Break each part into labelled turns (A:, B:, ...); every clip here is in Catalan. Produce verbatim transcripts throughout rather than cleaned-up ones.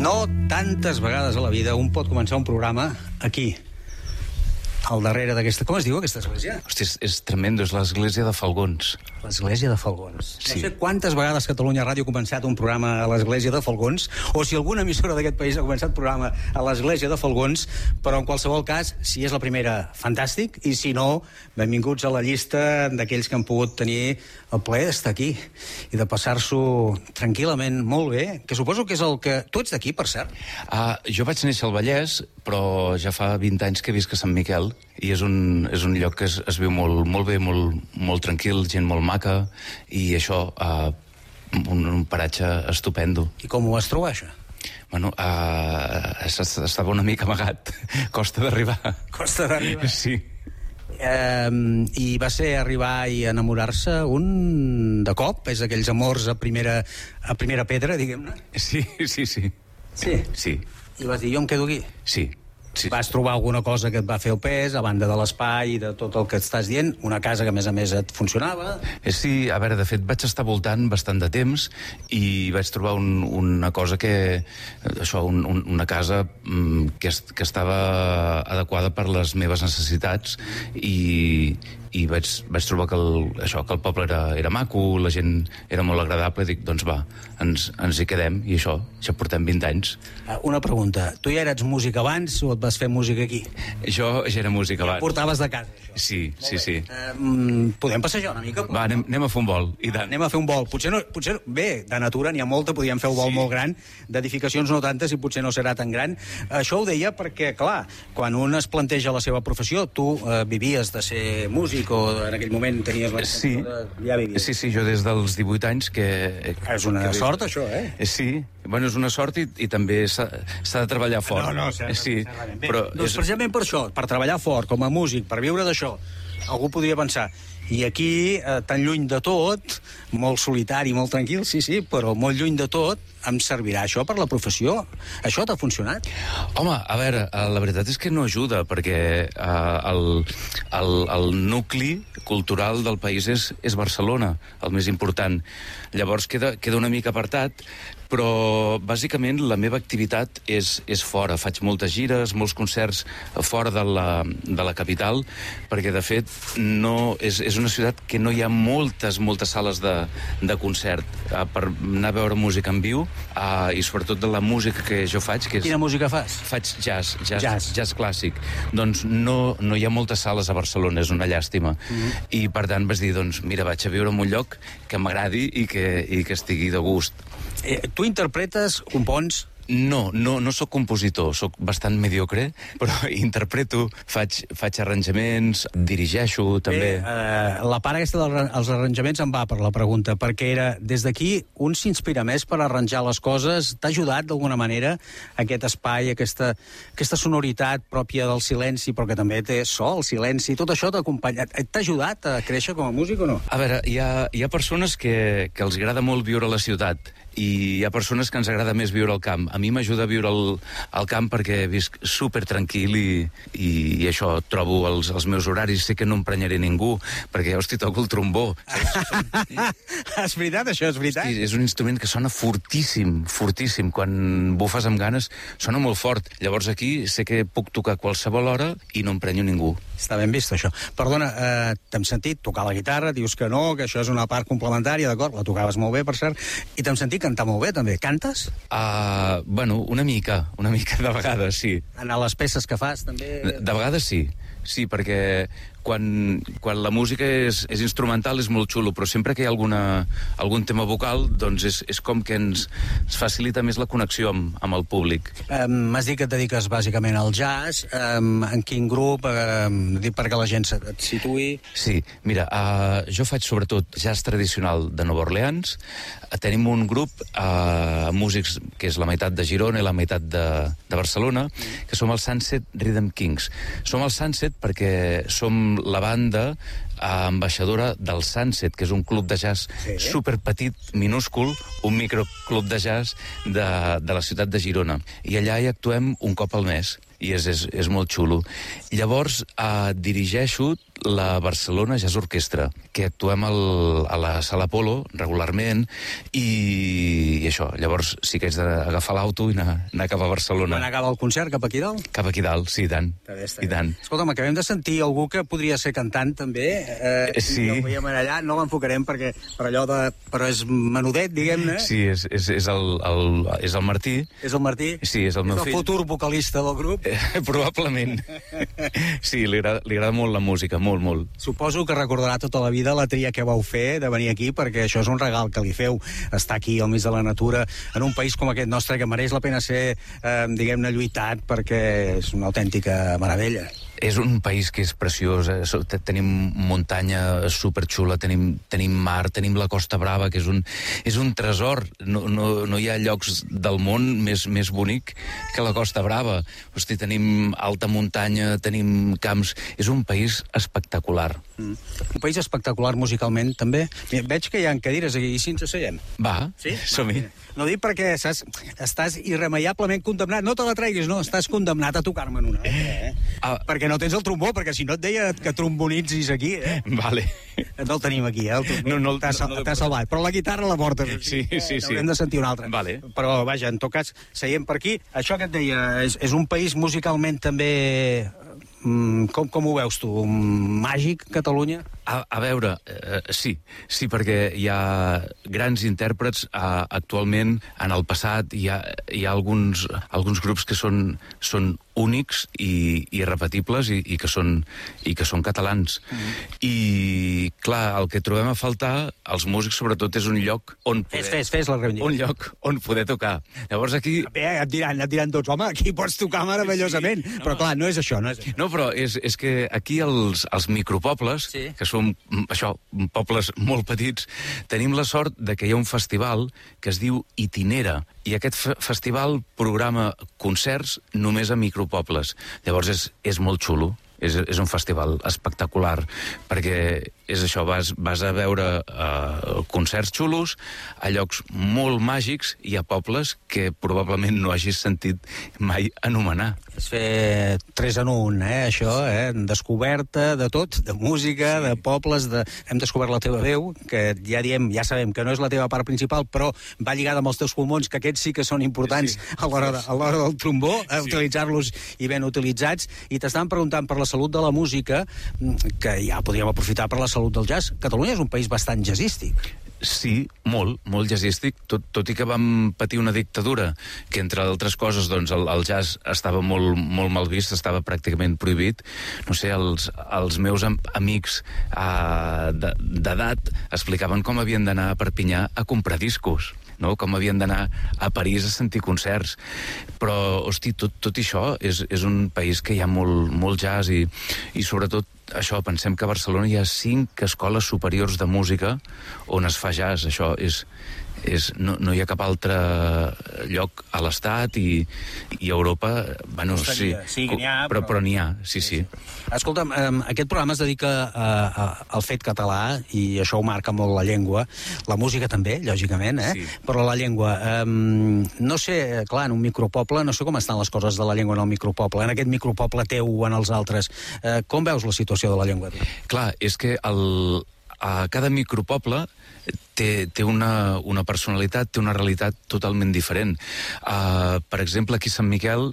A: No tantes vegades a la vida un pot començar un programa aquí, al darrere d'aquesta... Com es diu, aquesta església?
B: Hosti, és, és tremendo, és l'església de Falgons.
A: L'església de Falgons.
B: Sí.
A: No sé quantes vegades Catalunya Ràdio ha començat un programa a l'església de Falgons, o si alguna emissora d'aquest país ha començat programa a l'església de Falgons, però en qualsevol cas, si és la primera, fantàstic, i si no, benvinguts a la llista d'aquells que han pogut tenir el plaer d'estar aquí i de passar-s'ho tranquil·lament molt bé, que suposo que és el que... Tu ets d'aquí, per cert?
B: Ah, jo vaig néixer al Vallès, però ja fa vint anys que visc a Sant Miquel, i és un, és un lloc que es, es viu molt, molt bé, molt, molt tranquil, gent molt maca, i això, uh, un, un paratge estupendo.
A: I com ho vas trobar, això?
B: Bueno, uh, estava una mica amagat. Costa d'arribar.
A: Costa d'arribar?
B: Sí.
A: Uh, I va ser arribar i enamorar-se un de cop? És aquells amors a primera, a primera pedra, diguem-ne?
B: Sí, sí, sí.
A: Sí?
B: Sí.
A: I vas dir, jo em quedo aquí?
B: Sí. Sí.
A: Vas trobar alguna cosa que et va fer el pes, a banda de l'espai i de tot el que estàs dient? Una casa que, a més a més, et funcionava?
B: Sí, a veure, de fet, vaig estar voltant bastant de temps i vaig trobar un, una cosa que... Això, un, un, una casa que, es, que estava adequada per les meves necessitats i, i vaig, vaig trobar que el, això, que el poble era, era maco, la gent era molt agradable, i dic, doncs va, ens, ens hi quedem, i això, ja portem vint anys.
A: Una pregunta, tu ja eres músic abans o et vas fer música aquí?
B: Jo ja era músic abans.
A: Portaves de casa, això?
B: Sí, sí, sí.
A: Uh, podem passejar una mica?
B: Va, anem, anem a fer un vol, i tant.
A: Anem a fer un vol. Potser no, potser, bé, de natura n'hi ha molta, podríem fer un vol sí. molt gran, d'edificacions no tantes i potser no serà tan gran. Això ho deia perquè, clar, quan un es planteja la seva professió, tu uh, vivies de ser músic o en aquell moment tenies la...
B: Sí,
A: de... ja vivies.
B: Sí, sí, jo des dels divuit anys que...
A: És una
B: que...
A: sort, això, eh?
B: Sí, bueno, és una sort i, i també s'ha de treballar fort.
A: No, no, cert,
B: sí,
A: cert,
B: però
A: doncs
B: és...
A: precisament per això, per treballar fort, com a músic, per viure d'això, algú podria pensar, i aquí, eh, tan lluny de tot, molt solitari, molt tranquil, sí, sí, però molt lluny de tot, em servirà això per la professió? Això t'ha funcionat?
B: Home, a veure, la veritat és que no ajuda, perquè eh, el, el, el nucli cultural del país és, és Barcelona, el més important. Llavors queda, queda una mica apartat, però bàsicament la meva activitat és, és fora. Faig moltes gires, molts concerts fora de la, de la capital, perquè de fet no, és, és una ciutat que no hi ha moltes, moltes sales de, de concert uh, per anar a veure música en viu, uh, i sobretot de la música que jo faig, que és...
A: Quina música fas?
B: Faig jazz, jazz,
A: jazz.
B: jazz clàssic. Doncs no, no hi ha moltes sales a Barcelona, és una llàstima. Mm-hmm. I per tant vas dir, doncs mira, vaig a viure en un lloc que m'agradi i que, i que estigui de gust.
A: Eh, tu interpretes, compons...
B: No, no, no sóc compositor, sóc bastant mediocre, però interpreto, faig, faig arranjaments, dirigeixo, també...
A: Bé, eh, la part aquesta dels arranjaments em va per la pregunta, perquè era, des d'aquí, un s'inspira més per arranjar les coses, t'ha ajudat d'alguna manera aquest espai, aquesta, aquesta sonoritat pròpia del silenci, però que també té so, el silenci, tot això t'ha acompanyat, t'ha ajudat a créixer com a músic o no?
B: A veure, hi ha, hi ha persones que, que els agrada molt viure a la ciutat, i hi ha persones que ens agrada més viure al camp. A mi m'ajuda a viure al, al camp perquè visc super tranquil i, i, i això, trobo els, els meus horaris, sé que no emprenyaré ningú, perquè, hosti, toco el trombó.
A: És veritat, això és veritat.
B: Hosti, és un instrument que sona fortíssim, fortíssim. Quan bufes amb ganes, sona molt fort. Llavors aquí sé que puc tocar a qualsevol hora i no emprenyo ningú.
A: Està ben vist, això. Perdona, eh, t'hem sentit tocar la guitarra, dius que no, que això és una part complementària, d'acord? La tocaves molt bé, per cert, i t'hem sentit cantar molt bé, també. Cantes?
B: Uh, bueno, una mica, una mica de vegades, sí.
A: En les peces que fas, també?
B: De, de vegades sí, sí, perquè quan, quan la música és, és instrumental és molt xulo, però sempre que hi ha alguna, algun tema vocal, doncs és, és com que ens, ens facilita més la connexió amb, amb el públic.
A: Um, M'has dit que et dediques bàsicament al jazz. Um, en quin grup? Um, dic perquè la gent et situï.
B: Sí, mira, uh, jo faig sobretot jazz tradicional de Nova Orleans. Uh, tenim un grup, uh, músics, que és la meitat de Girona i la meitat de, de Barcelona, que som els Sunset Rhythm Kings. Som el Sunset perquè som la banda ambaixadora del Sunset, que és un club de jazz sí. superpetit, minúscul, un microclub de jazz de, de la ciutat de Girona. I allà hi actuem un cop al mes, i és, és, és molt xulo. Llavors, eh, dirigeixo la Barcelona Jazz Orquestra, que actuem al, a la Sala Apolo regularment, i, i això, llavors sí que haig d'agafar l'auto i anar, anar cap a Barcelona.
A: Quan acaba el concert, cap aquí dalt?
B: Cap aquí dalt, sí, i tant. I tant.
A: Escolta'm, acabem de sentir algú que podria ser cantant, també. Eh,
B: sí.
A: I el veiem allà, no l'enfocarem perquè per allò de... Però és menudet, diguem-ne.
B: Sí, és, és, és, el, el, és el Martí.
A: És el Martí?
B: Sí, és el meu
A: fill. És el
B: fill.
A: futur vocalista del grup?
B: Eh, probablement. Sí, li agrada, li agrada molt la música, molt, molt.
A: Suposo que recordarà tota la vida la tria que vau fer de venir aquí, perquè això és un regal que li feu, estar aquí al mig de la natura, en un país com aquest nostre, que mereix la pena ser, eh, diguem-ne, lluitat, perquè és una autèntica meravella.
B: És un país que és preciós, eh? Tenim muntanya superxula, tenim, tenim mar, tenim la Costa Brava, que és un, és un tresor. No, no, no hi ha llocs del món més, més bonic que la Costa Brava. Hosti, tenim alta muntanya, tenim camps... És un país espectacular.
A: Mm. Un país espectacular musicalment, també. Mira, veig que hi ha cadires aquí, i si ens asseiem?
B: Va,
A: sí?
B: som-hi.
A: No dic perquè saps, estàs irremeiablement condemnat. No te la treguis, no, estàs condemnat a tocar-me en una altra, eh? Ah. Perquè no tens el trombó, perquè si no et deia que trombonitzis aquí, eh?
B: Vale.
A: No el tenim aquí, eh? El trombó. No, no, t'ha no, no salvat. Però la guitarra la portes.
B: Sí, sí, sí.
A: Haurem de sentir una altra.
B: Vale.
A: Però, vaja, en tot cas, seiem per aquí. Això que et deia, és, és un país musicalment també... Com, com ho veus tu? Màgic, Catalunya?
B: A, a veure, eh, sí, sí, perquè hi ha grans intèrprets eh, actualment, en el passat hi ha, hi ha alguns, alguns grups que són, són únics i, i irrepetibles i, i, que són, i que són catalans. Mm. I, clar, el que trobem a faltar, els músics sobretot, és un lloc on poder...
A: Fes, fes, fes la reivindicació.
B: Un lloc on poder tocar. Llavors aquí...
A: Bé, et diran, et diran tots, home, aquí pots tocar meravellosament, sí, no. Però clar, no és això, no és això.
B: No, però és, és que aquí els, els micropobles, sí. Que són, això, pobles molt petits, tenim la sort de que hi ha un festival que es diu Itinera, i aquest festival programa concerts només a micropobles. Llavors és, és molt xulo. És, és un festival espectacular, perquè és això, vas, vas a veure uh, concerts xulos a llocs molt màgics i a pobles que probablement no hagis sentit mai anomenar.
A: És fer tres en un, eh, això, eh? Descoberta de tot, de música, sí. De pobles, de... hem descobert la teva veu, que ja diem, ja sabem que no és la teva part principal, però va lligada amb els teus pulmons, que aquests sí que són importants, sí. a l'hora de, a l'hora del trombó, a sí. Utilitzar-los i ben utilitzats, i t'estan preguntant per la salut de la música, que ja podríem aprofitar per la salut del jazz. Catalunya és un país bastant jazzístic.
B: Sí, molt, molt jazzístic, tot, tot i que vam patir una dictadura, que entre altres coses, doncs, el, el jazz estava molt, molt mal vist, estava pràcticament prohibit. No sé, els, els meus am, amics uh, d'edat explicaven com havien d'anar a Perpinyà a comprar discos, no? Com havien d'anar a París a sentir concerts. Però, hosti, tot, tot això és, és un país que hi ha molt, molt jazz i, i sobretot això, pensem que a Barcelona hi ha cinc escoles superiors de música on es fa jazz. Això és... és no, no hi ha cap altre lloc a l'Estat i, i a Europa, bueno, sí,
A: sí n'hi ha,
B: però, però n'hi ha, sí, sí.
A: Escolta'm, um, aquest programa es dedica a, a, al fet català i això ho marca molt la llengua, la música també, lògicament, eh? Sí. Però la llengua, um, no sé, clar, en un micropoble, no sé com estan les coses de la llengua en el micropoble, en aquest micropoble teu o en els altres, uh, com veus la situació de la llengua?
B: Clar, és que el, a cada micropoble té, té una, una personalitat, té una realitat totalment diferent. Uh, per exemple, aquí a Sant Miquel,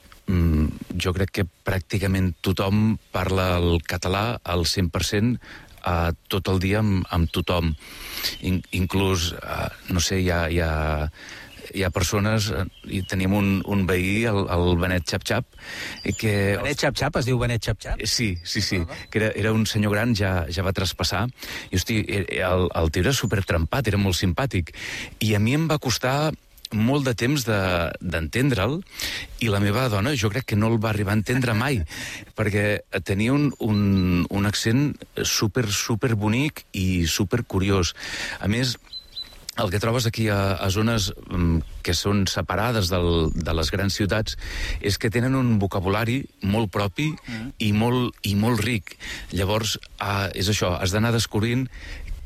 B: um, jo crec que pràcticament tothom parla el català al cent per cent uh, tot el dia amb, amb tothom. In, inclús, uh, no sé, hi ha... Hi ha hi ha persones, i tenim un, un veí, el, el Benet Xap-Xap, que...
A: Benet Xap-Xap? Es diu Benet Xap-Xap?
B: Sí, sí, sí, que era, era un senyor gran, ja, ja va traspassar, i hosti, el, el tio era supertrempat, era molt simpàtic, i a mi em va costar molt de temps d'entendre'l, i la meva dona jo crec que no el va arribar a entendre mai, perquè tenia un, un, un accent super, super bonic i super curiós. A més, el que trobes aquí a, a zones um, que són separades del, de les grans ciutats és que tenen un vocabulari molt propi mm. i, molt, i molt ric. Llavors, uh, és això, has d'anar descobrint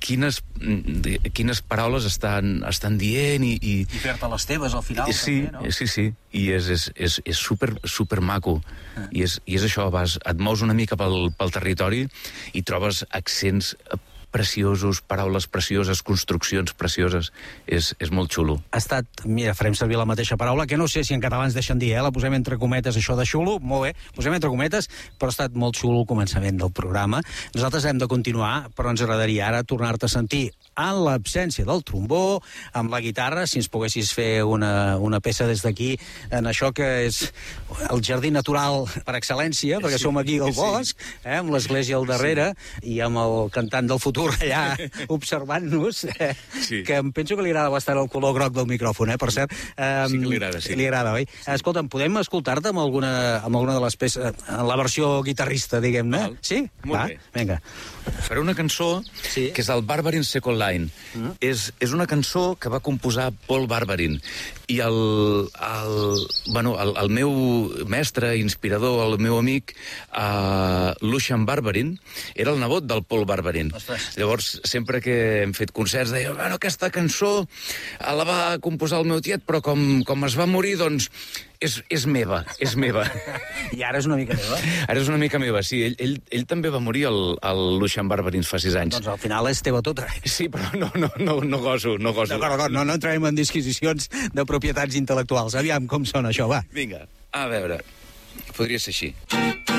B: quines, quines paraules estan, estan dient i... I,
A: I fer-te les teves al final,
B: sí,
A: també, no?
B: Sí, sí, i és, és, és, és super, super maco. Ah. I, és, I és això, vas, et mous una mica pel, pel territori i trobes accents preciosos, paraules precioses, construccions precioses. És, és molt xulo.
A: Ha estat, mira, farem servir la mateixa paraula, que no sé si en català ens deixen dir, eh? La posem entre cometes, això de xulo, molt bé, posem entre cometes, però ha estat molt xulo el començament del programa. Nosaltres hem de continuar, però ens agradaria ara tornar-te a sentir en l'absència del trombó, amb la guitarra, si ens poguessis fer una, una peça des d'aquí, en això que és el jardí natural per excel·lència, perquè sí, som aquí al bosc, eh, amb l'església al darrere, sí, i amb el cantant del futur allà observant-nos, eh, sí, que em penso que li agrada bastant el color groc del micròfon, eh, per cert. Eh,
B: sí que li agrada, sí.
A: Li agrada, oi? Sí. Escolta'm, podem escoltar-te amb alguna, amb alguna de les peces, en la versió guitarrista, diguem-ne? Sí?
B: Molt
A: Va,
B: bé.
A: Vinga.
B: Faré una cançó, sí, que és el Barbarin Second Line. Mm. És, és una cançó que va composar Paul Barbarin. I el, el, bueno, el, el meu mestre, inspirador, el meu amic, uh, Lucian Barbarin, era el nebot del Paul Barbarin. Ostres. Llavors, sempre que hem fet concerts, deia, bueno, aquesta cançó la va composar el meu tiet, però com, com es va morir, doncs, és, és meva, és meva.
A: I ara és una mica meva?
B: Ara és una mica meva, sí. Ell, ell, ell també va morir, el, el Lucian Barbarin, fa sis anys.
A: Doncs al final és teva tota.
B: Sí, però no, no, no, no goso, no goso.
A: D'acord, d'acord, no, no entrarem en disquisicions de propietats intel·lectuals. Aviam com sona això, va.
B: Vinga, a veure, podria ser així.